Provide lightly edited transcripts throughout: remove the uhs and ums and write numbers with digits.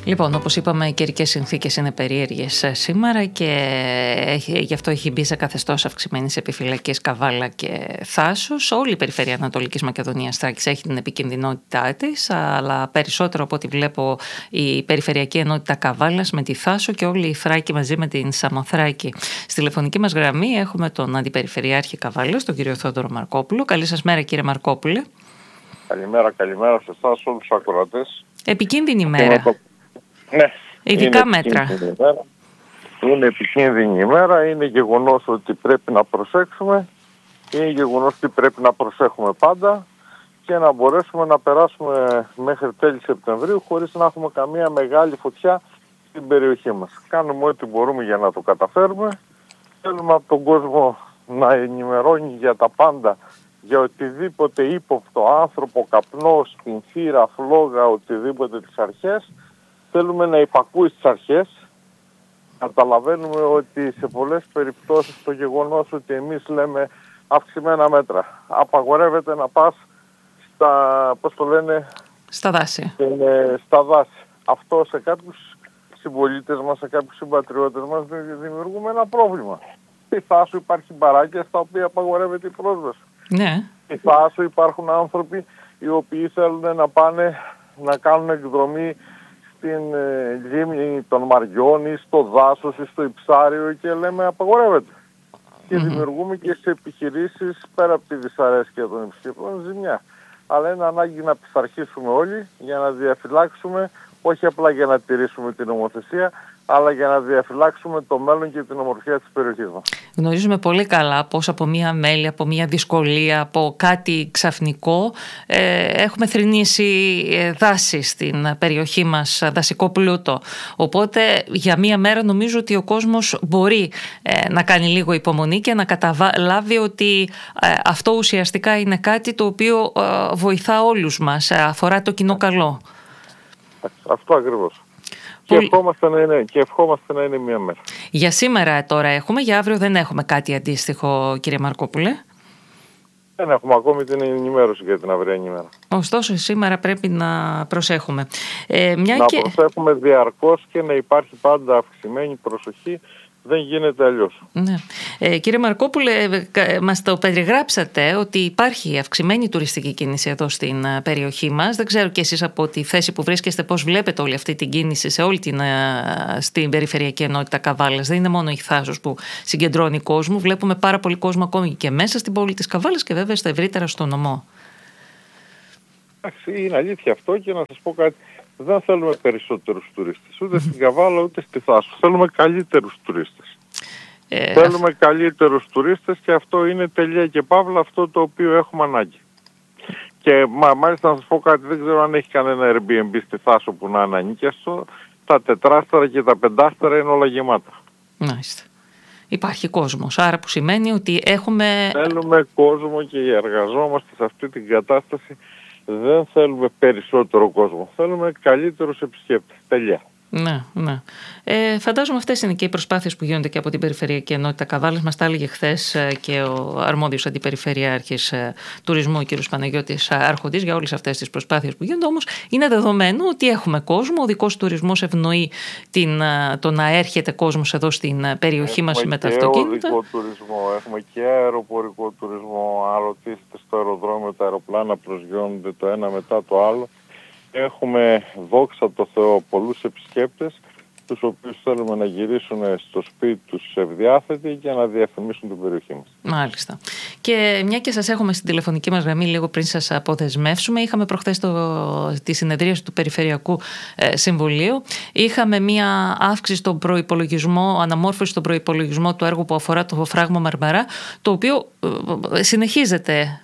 Λοιπόν, όπως είπαμε, οι καιρικές συνθήκες είναι περίεργες σήμερα και γι' αυτό έχει μπει σε καθεστώς αυξημένης επιφυλακής Καβάλα και Θάσος. Όλη η περιφέρεια Ανατολικής Μακεδονίας Θράκης έχει την επικινδυνότητά της, αλλά περισσότερο από ό,τι βλέπω η περιφερειακή ενότητα Καβάλας με τη Θάσο και όλη η Θράκη μαζί με την Σαμοθράκη. Στη τηλεφωνική μας γραμμή έχουμε τον Αντιπεριφερειάρχη Καβάλας, τον κύριο Θόδωρο Μαρκόπουλο. Καλή σας μέρα, κύριε Μαρκόπουλε. Καλημέρα σε εσάς, όλους τους ακροατές. Επικίνδυνη ημέρα. Ναι. Ειδικά μέτρα. Είναι επικίνδυνη ημέρα, είναι γεγονός ότι πρέπει να προσέξουμε, είναι γεγονός ότι πρέπει να προσέχουμε πάντα και να μπορέσουμε να περάσουμε μέχρι τέλη Σεπτεμβρίου χωρίς να έχουμε καμία μεγάλη φωτιά στην περιοχή μας. Κάνουμε ό,τι μπορούμε για να το καταφέρουμε. Θέλουμε από τον κόσμο να ενημερώνει για τα πάντα, για οτιδήποτε ύποπτο, άνθρωπο, καπνό, σπινθήρα, φλόγα, οτιδήποτε τις αρχές. Θέλουμε να υπακούει στις αρχές. Καταλαβαίνουμε ότι σε πολλές περιπτώσεις το γεγονός ότι εμείς λέμε αυξημένα μέτρα. Απαγορεύεται να πας στα δάση. Στα δάση. Αυτό σε κάποιους συμπολίτες μας, σε κάποιους συμπατριώτες μας δημιουργούμε ένα πρόβλημα. Στη Θάσο υπάρχει μπαράκια στα οποία απαγορεύεται η πρόσβαση. Ναι. Στη Θάσο υπάρχουν άνθρωποι οι οποίοι θέλουν να πάνε να κάνουν εκδρομή στην λίμνη των Μαριών ή στο δάσος ή στο Ιψάριο και λέμε απαγορεύεται. Και δημιουργούμε και σε επιχειρήσεις πέρα από τη δυσαρέσκεια των επισκεπτών ζημιά. Αλλά είναι ανάγκη να πειθαρχήσουμε όλοι για να διαφυλάξουμε, όχι απλά για να τηρήσουμε την νομοθεσία, αλλά για να διαφυλάξουμε το μέλλον και την ομορφιά της περιοχής μας. Γνωρίζουμε πολύ καλά πως από μία αμέλεια, από μία δυσκολία, από κάτι ξαφνικό έχουμε θρηνήσει δάση στην περιοχή μας, δασικό πλούτο. Οπότε για μία μέρα νομίζω ότι ο κόσμος μπορεί να κάνει λίγο υπομονή και να καταλάβει ότι αυτό ουσιαστικά είναι κάτι το οποίο βοηθά όλους μας, αφορά το κοινό καλό. Αυτό ακριβώς. Και ευχόμαστε να είναι μία μέρα. Για σήμερα τώρα έχουμε, για αύριο δεν έχουμε κάτι αντίστοιχο, κύριε Μαρκόπουλε. Δεν έχουμε ακόμη την ενημέρωση για την αυριανή ημέρα. Ωστόσο σήμερα πρέπει να προσέχουμε. Προσέχουμε διαρκώς και να υπάρχει πάντα αυξημένη προσοχή. Δεν γίνεται αλλιώς. Ναι. Κύριε Μαρκόπουλε, μας το περιγράψατε ότι υπάρχει αυξημένη τουριστική κίνηση εδώ στην περιοχή μας. Δεν ξέρω και εσείς από τη θέση που βρίσκεστε πώς βλέπετε όλη αυτή την κίνηση σε όλη στην περιφερειακή ενότητα Καβάλας. Δεν είναι μόνο η Θάσος που συγκεντρώνει κόσμο. Βλέπουμε πάρα πολύ κόσμο ακόμη και μέσα στην πόλη της Καβάλας και βέβαια στα ευρύτερα στο νομό. Είναι αλήθεια αυτό και να σας πω κάτι. Δεν θέλουμε περισσότερους τουρίστες, ούτε στην Καβάλα ούτε στη Θάσο. Θέλουμε καλύτερους τουρίστες. Θέλουμε καλύτερους τουρίστες και αυτό είναι τελεία και παύλα αυτό το οποίο έχουμε ανάγκη. Και μάλιστα να σας πω κάτι, δεν ξέρω αν έχει κανένα Airbnb στη Θάσο που να είναι ανίκαστο. Τα τετράστερα και τα πεντάστερα είναι όλα γεμάτα. Μάλιστα. Υπάρχει κόσμος, άρα που σημαίνει ότι Θέλουμε κόσμο και εργαζόμαστε σε αυτή την κατάσταση. Δεν θέλουμε περισσότερο κόσμο. Θέλουμε καλύτερους επισκέπτες. Τελεία. Ναι. Φαντάζομαι αυτές είναι και οι προσπάθειες που γίνονται και από την Περιφερειακή Ενότητα Καβάλας. Μας τα έλεγε χθες και ο αρμόδιος Αντιπεριφερειάρχης Τουρισμού, ο κ. Παναγιώτης Άρχοντης, για όλες αυτές τις προσπάθειες που γίνονται. Όμως είναι δεδομένο ότι έχουμε κόσμο. Ο δικός τουρισμός ευνοεί το να έρχεται κόσμος εδώ στην περιοχή μας με τα αυτοκίνητα. Έχουμε και οδικό τουρισμό, έχουμε και αεροπορικό τουρισμό. Αν ρωτήσετε στο αεροδρόμιο, τα αεροπλάνα προσγειώνονται το ένα μετά το άλλο. Έχουμε, δόξα τω Θεώ, πολλούς επισκέπτες, τους οποίους θέλουμε να γυρίσουν στο σπίτι τους ευδιάθετοι για να διαφημίσουν την περιοχή μας. Μάλιστα. Και μια και σας έχουμε στην τηλεφωνική μας γραμμή λίγο πριν σας αποδεσμεύσουμε, είχαμε προχθές τη συνεδρίαση του Περιφερειακού Συμβουλίου. Είχαμε μια αύξηση στον προϋπολογισμό, αναμόρφωση στον προϋπολογισμό του έργου που αφορά το φράγμα Μαρμαρά, το οποίο συνεχίζεται.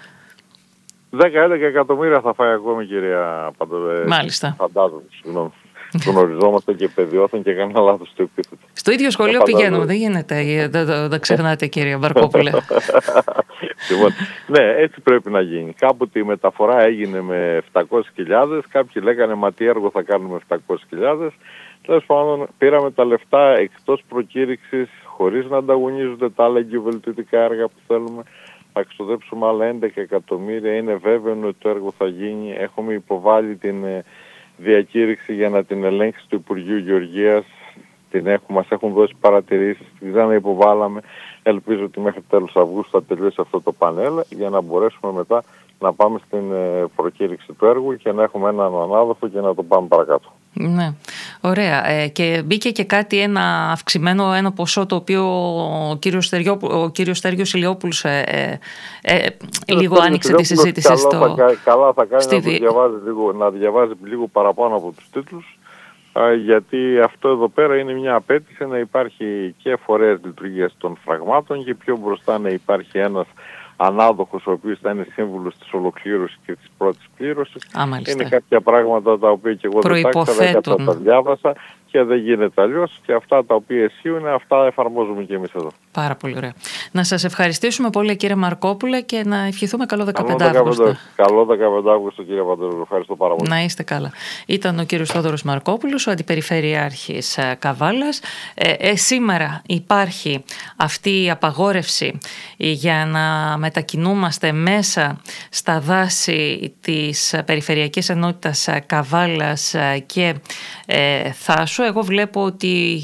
10-11 εκατομμύρια θα φάει ακόμη, κυρία Παντοδέ. Μάλιστα. Φαντάζομαι, συγγνώμη. Γνωριζόμαστε και παιδιώθεν και κανένα λάθος το επίθετο. Στο ίδιο σχολείο πηγαίνουμε, δεν γίνεται, δεν ξεχνάτε, κύριε Μαρκόπουλε. Λοιπόν, ναι, έτσι πρέπει να γίνει. Κάποτε η μεταφορά έγινε με 700.000, κάποιοι λέγανε μα τι έργο θα κάνουμε με 700.000. Τέλος πάντων, πήραμε τα λεφτά εκτός προκήρυξης, χωρίς να ανταγωνίζονται τα άλλα εγκυβελτητικά έργα που θέλουμε. Θα εξοδέψουμε άλλα 11 εκατομμύρια. Είναι βέβαιο ότι το έργο θα γίνει. Έχουμε υποβάλει την διακήρυξη για να την ελέγξει στο Υπουργείο Γεωργίας. Μας έχουν δώσει παρατηρήσεις, την ξαναυποβάλαμε. Ελπίζω ότι μέχρι τέλος Αυγούστου θα τελειώσει αυτό το πάνελ για να μπορέσουμε μετά να πάμε στην προκήρυξη του έργου και να έχουμε έναν ανάδοχο και να το πάμε παρακάτω. Ναι, ωραία. Και μπήκε και ένα αυξημένο ποσό το οποίο ο κύριος Στέργιος Ηλιόπουλος λίγο άνοιξε τη συζήτηση καλά θα κάνει να διαβάζει λίγο παραπάνω από τους τίτλους, γιατί αυτό εδώ πέρα είναι μια απέτηση να υπάρχει και φορέας λειτουργίας των φραγμάτων και πιο μπροστά να υπάρχει ένας ανάδοχος ο οποίος θα είναι σύμβουλος της ολοκλήρωσης και της πρώτης πλήρωσης. Είναι κάποια πράγματα τα οποία και εγώ δεν τα διάβασα και δεν γίνεται αλλιώς, και αυτά τα οποία ισχύουν, αυτά εφαρμόζουμε και εμείς εδώ. Πάρα πολύ ωραία. Να σας ευχαριστήσουμε πολύ, κύριε Μαρκόπουλε, και να ευχηθούμε καλό 15 Αύγουστο. Καλό 15 Αύγουστο, κύριε Παντελού. Ευχαριστώ πάρα πολύ. Να είστε καλά. Ήταν ο κύριος Θόδωρος Μαρκόπουλος, ο Αντιπεριφερειάρχης Καβάλας. Σήμερα υπάρχει αυτή η απαγόρευση για να μετακινούμαστε μέσα στα δάση της Περιφερειακής Ενότητας Καβάλας και Θάσου. Εγώ βλέπω ότι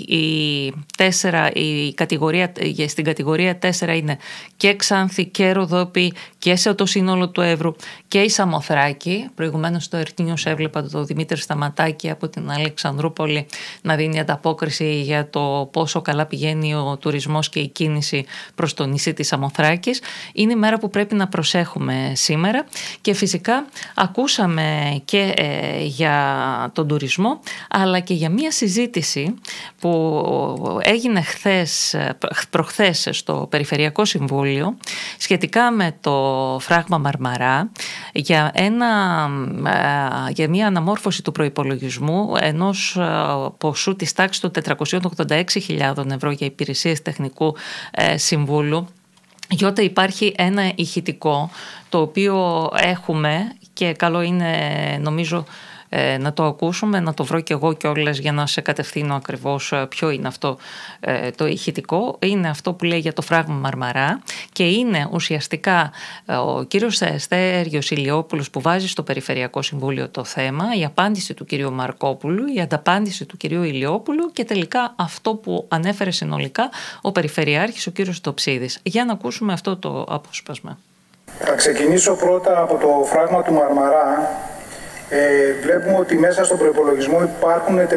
στην κατηγορία 4 είναι και Ξάνθη και Ροδόπη και σε το σύνολο του Εύρου και η Σαμοθράκη. Προηγουμένως στο Ερτίνιος έβλεπα τον Δημήτρη Σταματάκη από την Αλεξανδρούπολη να δίνει ανταπόκριση για το πόσο καλά πηγαίνει ο τουρισμός και η κίνηση προς το νησί της Σαμοθράκης. Είναι η μέρα που πρέπει να προσέχουμε σήμερα, και φυσικά ακούσαμε και για τον τουρισμό, αλλά και για μια συζήτηση που έγινε προχθές στο Περιφερειακό Συμβούλιο σχετικά με το φράγμα Μαρμαρά για μια αναμόρφωση του προϋπολογισμού ενός ποσού της τάξης των 486.000 ευρώ για υπηρεσίες τεχνικού συμβούλου. Γιώτα, υπάρχει ένα ηχητικό το οποίο έχουμε και καλό είναι, νομίζω, να το ακούσουμε, να το βρω και εγώ κιόλας για να σε κατευθύνω ακριβώς ποιο είναι αυτό το ηχητικό. Είναι αυτό που λέει για το φράγμα Μαρμαρά και είναι ουσιαστικά ο κύριος Στέργιος Ηλιόπουλος που βάζει στο Περιφερειακό Συμβούλιο το θέμα, η απάντηση του κυρίου Μαρκόπουλου, η ανταπάντηση του κυρίου Ηλιόπουλου και τελικά αυτό που ανέφερε συνολικά ο Περιφερειάρχης, ο κύριος Τοψίδης. Για να ακούσουμε αυτό το απόσπασμα. Θα ξεκινήσω πρώτα από το φράγμα του Μαρμαρά. Βλέπουμε ότι μέσα στον προϋπολογισμό υπάρχουν 486.459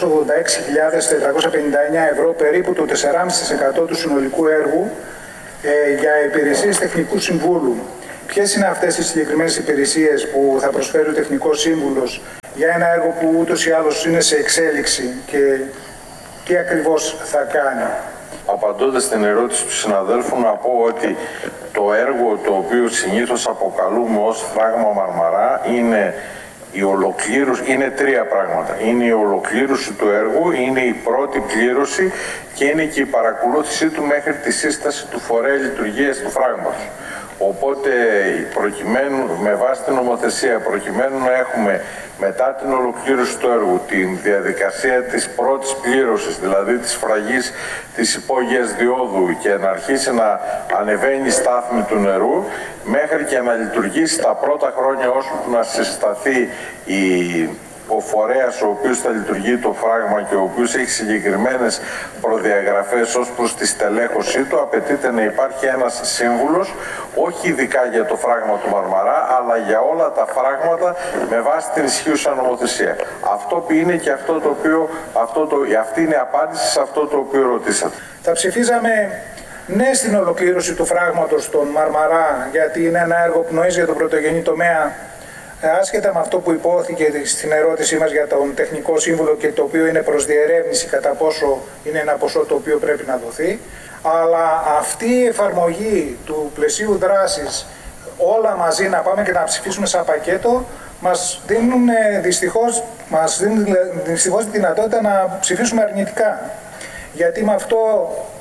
ευρώ, περίπου το 4,5% του συνολικού έργου, για υπηρεσίες τεχνικού συμβούλου. Ποιες είναι αυτές οι συγκεκριμένες υπηρεσίες που θα προσφέρει ο τεχνικός σύμβουλος για ένα έργο που ούτως ή άλλως είναι σε εξέλιξη, και τι ακριβώς θα κάνει? Απαντώντας στην ερώτηση του συναδέλφου, να πω ότι το έργο το οποίο συνήθως αποκαλούμε ως φράγμα Μαρμαρά είναι η ολοκλήρωση, είναι τρία πράγματα. Είναι η ολοκλήρωση του έργου, είναι η πρώτη πλήρωση και είναι και η παρακολούθησή του μέχρι τη σύσταση του φορέα λειτουργίας του φράγματος. Οπότε, με βάση την νομοθεσία, προκειμένου να έχουμε μετά την ολοκλήρωση του έργου την διαδικασία της πρώτης πλήρωσης, δηλαδή της φραγής της υπόγειας διόδου, και να αρχίσει να ανεβαίνει η στάθμη του νερού, μέχρι και να λειτουργήσει τα πρώτα χρόνια ώσπου να συσταθεί ο φορέας ο οποίος θα λειτουργεί το φράγμα και ο οποίος έχει συγκεκριμένες προδιαγραφές ως προς τη στελέχωσή του, απαιτείται να υπάρχει ένας σύμβουλος, όχι ειδικά για το φράγμα του Μαρμαρά, αλλά για όλα τα φράγματα με βάση την ισχύουσα νομοθεσία. Αυτό είναι και αυτό το οποίο, αυτή είναι η απάντηση σε αυτό το οποίο ρωτήσατε. Θα ψηφίζαμε ναι στην ολοκλήρωση του φράγματος των Μαρμαρά, γιατί είναι ένα έργο πνοής για τον πρωτογενή τομέα, άσχετα με αυτό που υπόθηκε στην ερώτησή μας για τον τεχνικό σύμβουλο και το οποίο είναι προς διερεύνηση κατά πόσο είναι ένα ποσό το οποίο πρέπει να δοθεί, αλλά αυτή η εφαρμογή του πλαισίου δράσης όλα μαζί να πάμε και να ψηφίσουμε σαν πακέτο μας δίνουν δυστυχώς τη δυνατότητα να ψηφίσουμε αρνητικά. Γιατί με αυτό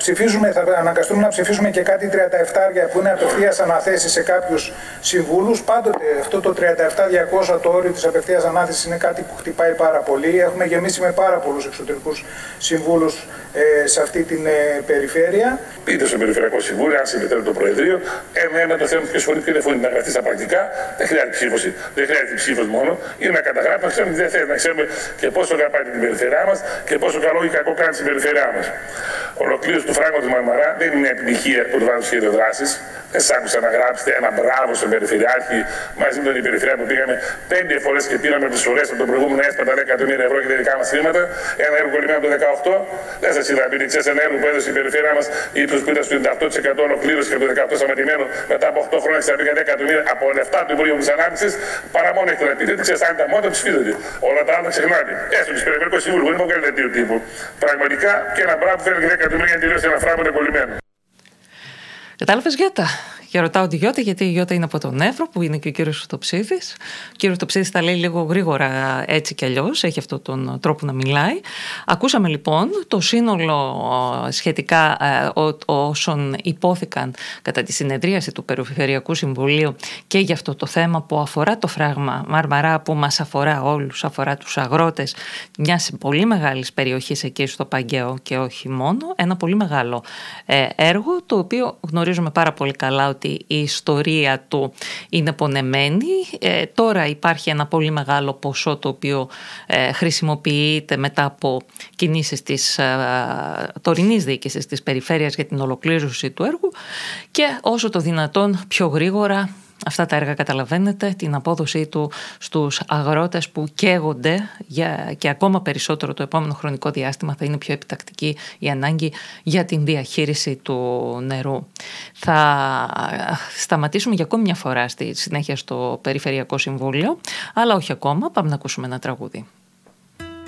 θα αναγκαστούμε να ψηφίσουμε και κάτι 37 που είναι απευθείας αναθέσεις σε κάποιους συμβούλους. Πάντοτε αυτό το 37.200, το όριο της απευθείας ανάθεσης, είναι κάτι που χτυπάει πάρα πολύ. Έχουμε γεμίσει με πάρα πολλούς εξωτερικούς συμβούλους σε αυτή την περιφέρεια. Πείτε στο Περιφερειακό Συμβούλιο, αν συμμετέχει το Προεδρείο, ένα το θέμα ποιος φωνή και δεν φωνή να γραφτεί στα πρακτικά. Δεν χρειάζεται ψήφωση. Δεν χρειάζεται ψήφος μόνο. Είναι να καταγράφει, να ξέρουμε τι δεν θέλει, να ξέρουμε και πόσο αγαπάει την περιφερειά μας και πόσο καλό ή κακό κάνει στην περιφερειά μας. Ολοκλήρωση του φράγματος Μαρμαρά δεν είναι επιτυχία που του βάζουν σχέδιο δράσης. Δεν σας άκουσα να γράψετε ένα μπράβο στον Περιφερειάρχη μαζί με τον Περιφερειά που πήγαμε 5 φορές και πήραμε τις φορές από τον προηγούμενο έσπατα 10 εκατομμύρια ευρώ για τα δικά μας χρήματα. Ένα έργο κολλημένο από το 18. Δεν σας είδα να πείτε ένα έργο που έδωσε η Περιφερειά μας ή τους που ήταν στο 98% ολοκλήρωση και από το 18 σταματημένο μετά από 8 χρόνια ξαναπήγα 10 εκατομμύρια από λεφτά του Υπουργείου της Ανάπτυξης. Παρά μόνο έχετε να πείτε, δεν ξέρετε αν τα μότα ψηφίζονται. Όλα τα άλλα ξεχνάτε. Έστω του Περιφερειακού Συμβούλου, δεν μπορεί να κάνει τύπου. Πραγματικά και ένα μπράβο φέρνει 10 εκατομμύρια για να τελειώσει ένα φράγμα κολλημένο. Κατάλαβες, Γιώτα? Και ρωτάω τη Γιώτα, γιατί η Γιώτα είναι από τον Εύρο, που είναι και ο κύριος Τοψίδης. Ο κύριος Τοψίδης τα λέει λίγο γρήγορα έτσι κι αλλιώς, έχει αυτόν τον τρόπο να μιλάει. Ακούσαμε λοιπόν το σύνολο σχετικά όσων υπόθηκαν κατά τη συνεδρίαση του Περιφερειακού Συμβουλίου και για αυτό το θέμα που αφορά το φράγμα Μαρμαρά, που μας αφορά όλους, αφορά τους αγρότες μιας πολύ μεγάλης περιοχής εκεί στο Παγκαίο και όχι μόνο. Ένα πολύ μεγάλο έργο, το οποίο γνωρίζουμε πάρα πολύ καλά ότι η ιστορία του είναι πονεμένη. Τώρα υπάρχει ένα πολύ μεγάλο ποσό το οποίο χρησιμοποιείται μετά από κινήσεις της τωρινής διοίκησης της περιφέρειας για την ολοκλήρωση του έργου και όσο το δυνατόν πιο γρήγορα. Αυτά τα έργα, καταλαβαίνετε, την απόδοσή του στους αγρότες που καίγονται και ακόμα περισσότερο το επόμενο χρονικό διάστημα θα είναι πιο επιτακτική η ανάγκη για την διαχείριση του νερού. Θα σταματήσουμε για ακόμη μια φορά στη συνέχεια στο Περιφερειακό Συμβούλιο, αλλά όχι ακόμα. Πάμε να ακούσουμε ένα τραγούδι.